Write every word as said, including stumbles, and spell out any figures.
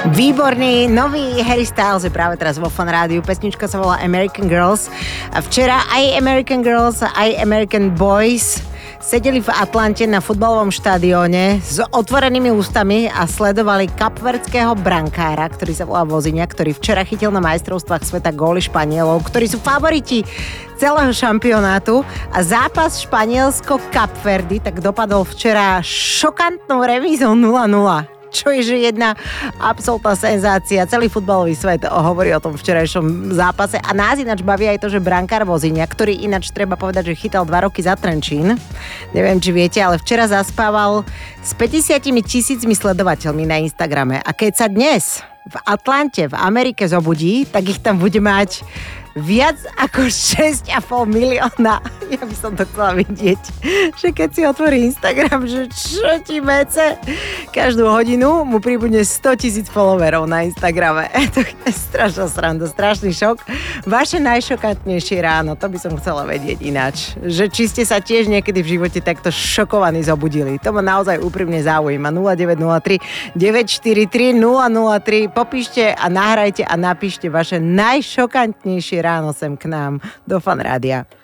Výborný, nový Harry Styles je práve teraz vo Fan Rádiu. Pesnička sa volá American Girls. A včera aj American Girls, aj American Boys sedeli v Atlante na futbalovom štadióne s otvorenými ústami a sledovali kapverdského brankára, ktorý sa volá Voziňa, ktorý včera chytil na majstrovstvách sveta góly Španielov, ktorí sú favoriti celého šampionátu, a zápas Španielsko-Kapverdy tak dopadol včera šokantnou remízou nula nula. Čo je, že jedna absolútna senzácia. Celý futbalový svet hovorí o tom včerajšom zápase a nás ináč baví aj to, že brankár Voziňa, ktorý ináč treba povedať, že chytal dva roky za Trenčín. Neviem, či viete, ale včera zaspával s päťdesiat tisícmi sledovateľmi na Instagrame. A keď sa dnes v Atlante, v Amerike zobudí, tak ich tam bude mať viac ako šesť a pol milióna. Ja by som to chcela vidieť, že keď si otvorí Instagram, že čo ti mece, každú hodinu mu pribudne sto tisíc followerov na Instagrame. To je strašná sranda, strašný šok. Vaše najšokantnejšie ráno, to by som chcela vedieť ináč. Že či ste sa tiež niekedy v živote takto šokovaní zobudili. To ma naozaj úprimne zaujíma. nula deväť nula tri deväť štyri tri nula nula tri. Popíšte a nahrajte a napíšte vaše najšokantnejšie ráno sem k nám do Fan Rádia.